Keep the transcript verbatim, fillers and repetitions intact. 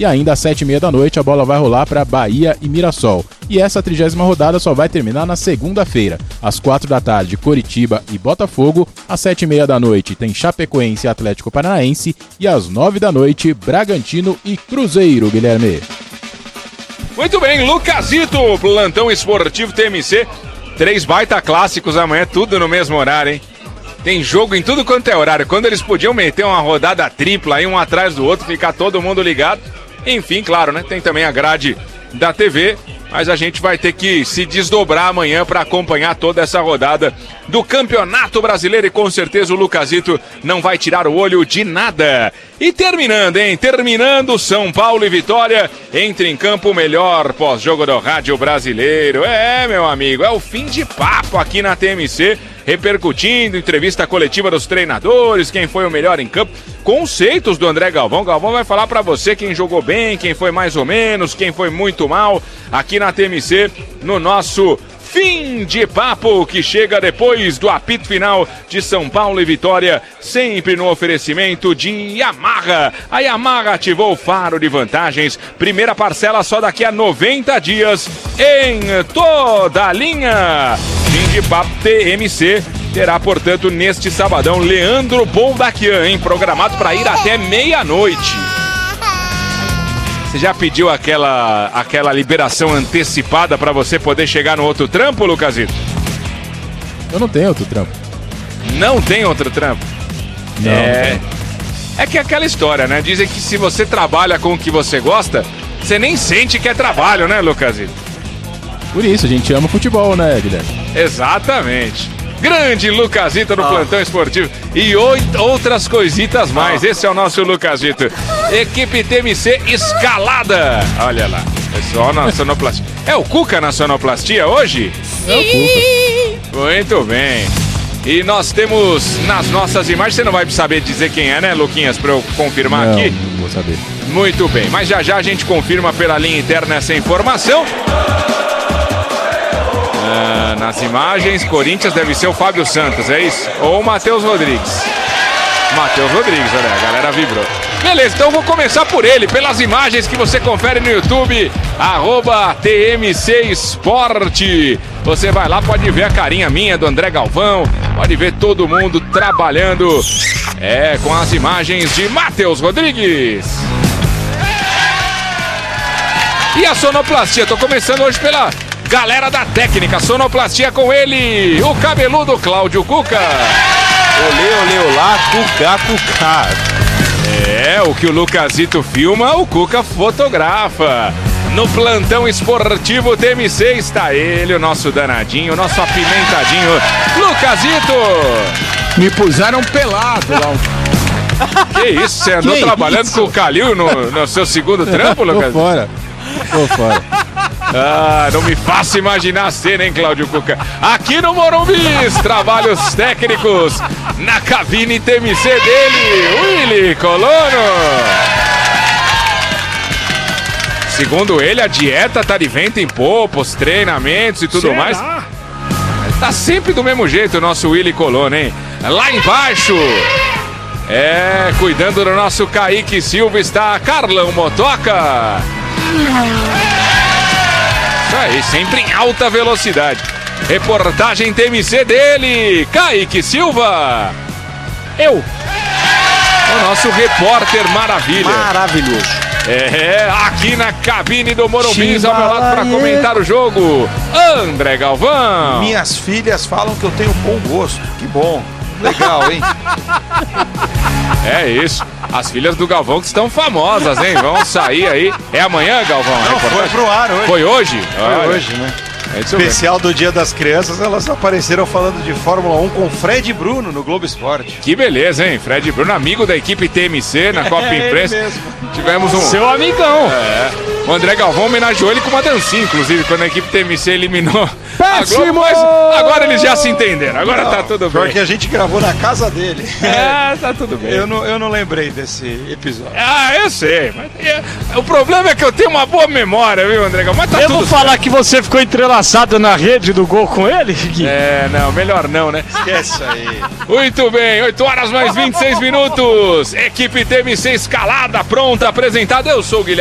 E ainda às sete e meia da noite a bola vai rolar para Bahia e Mirassol. E essa trigésima rodada só vai terminar na segunda-feira. Às quatro da tarde, Coritiba e Botafogo. Às sete e meia da noite tem Chapecoense e Atlético Paranaense. E às nove da noite, Bragantino e Cruzeiro, Guilherme. Muito bem, Lucasito, plantão esportivo T M C. Três baita clássicos amanhã, tudo no mesmo horário, hein? Tem jogo em tudo quanto é horário. Quando eles podiam meter uma rodada tripla aí, um atrás do outro, ficar todo mundo ligado. Enfim, claro, né? Tem também a grade da T V, mas a gente vai ter que se desdobrar amanhã para acompanhar toda essa rodada do Campeonato Brasileiro e com certeza o Lucasito não vai tirar o olho de nada. E terminando, hein? Terminando, São Paulo e Vitória, entra em campo o melhor pós-jogo do rádio brasileiro. É, meu amigo, é o fim de papo aqui na T M C, repercutindo, entrevista coletiva dos treinadores, quem foi o melhor em campo, conceitos do André Galvão. Galvão vai falar pra você quem jogou bem, quem foi mais ou menos, quem foi muito mal, aqui na T M C, no nosso fim de papo, que chega depois do apito final de São Paulo e Vitória, sempre no oferecimento de Yamaha. A Yamaha ativou o faro de vantagens, primeira parcela só daqui a noventa dias, em toda a linha. Fim de papo T M C terá, portanto, neste sabadão, Leandro Boldaquian, hein, programado para ir até meia-noite. Você já pediu aquela, aquela liberação antecipada para você poder chegar no outro trampo, Lucasito? Eu não tenho outro trampo. Não tem outro trampo? Não. É, é que é aquela história, né? Dizem que se você trabalha com o que você gosta, você nem sente que é trabalho, né, Lucasito? Por isso, a gente ama futebol, né, Guilherme? Exatamente. Grande Lucasito no ah. plantão esportivo e oito, outras coisitas mais. Ah. Esse é o nosso Lucasito. Equipe T M C escalada. Olha lá, é só na sonoplastia. É o Cuca na sonoplastia hoje? É o Cuca. Muito bem. E nós temos nas nossas imagens, você não vai saber dizer quem é, né, Luquinhas, para eu confirmar não, aqui? Não vou saber. Muito bem, mas já já a gente confirma pela linha interna essa informação. Ah, nas imagens, Corinthians deve ser o Fábio Santos, é isso? Ou o Matheus Rodrigues. Matheus Rodrigues, olha, a galera vibrou. Beleza, então vou começar por ele, pelas imagens que você confere no YouTube, arroba T M C Esporte. Você vai lá, pode ver a carinha minha do André Galvão, pode ver todo mundo trabalhando, é, com as imagens de Matheus Rodrigues. E a sonoplastia, tô começando hoje pela galera da técnica, sonoplastia com ele, o cabeludo Cláudio Cuca. Olê, olê, olá, Cuca, Cuca. É, o que o Lucasito filma, o Cuca fotografa. No plantão esportivo T M C está ele, o nosso danadinho, o nosso apimentadinho, Lucasito. Me puseram pelado lá. Que isso, você andou que trabalhando isso? com o Calil no, no seu segundo trampo, Lucasito? Tô fora, tô fora. Ah, não me faça imaginar a cena, hein, Cláudio Cuca? Aqui no Morumbi, trabalhos técnicos na cabine T M C dele, Willy Colono. Segundo ele, a dieta tá de vento em popa, os treinamentos e tudo Será? mais. Tá sempre do mesmo jeito o nosso Willy Colono, hein? Lá embaixo, é, cuidando do nosso Kaique Silva, está Carlão Motoca. Isso aí, sempre em alta velocidade. Reportagem T M C dele, Kaique Silva. Eu. O nosso repórter maravilha. Maravilhoso. É, aqui na cabine do Morumbi, ao meu lado para comentar o jogo, André Galvão. Minhas filhas falam que eu tenho bom gosto. Que bom. Legal, hein? É isso. As filhas do Galvão que estão famosas, hein? Vão sair aí. É amanhã, Galvão? Não, foi pro ar hoje. Foi hoje? Foi Olha. hoje, né? É isso Especial do Dia das Crianças, elas apareceram falando de Fórmula um com Fred e Bruno no Globo Esporte. Que beleza, hein? Fred e Bruno, amigo da equipe T M C na Copa É Imprensa. ele mesmo. Tivemos um... Seu amigão. É. O André Galvão homenageou ele com uma dancinha, inclusive, quando a equipe T M C eliminou Péssimo! a Globo, mas agora eles já se entenderam, agora Não, tá tudo bem. Porque a gente gravou na casa dele. É, tá tudo bem. Eu não, eu não lembrei desse episódio. Ah, eu sei, mas é, o problema é que eu tenho uma boa memória, viu, André Galvão? Mas tá Eu tudo vou falar que você ficou entrelaçado na rede do gol com ele, Gui? É, não, melhor não, né? Esquece aí. Muito bem, oito horas mais vinte e seis minutos. Equipe T M C escalada, pronta, apresentada. Eu sou o Guilherme.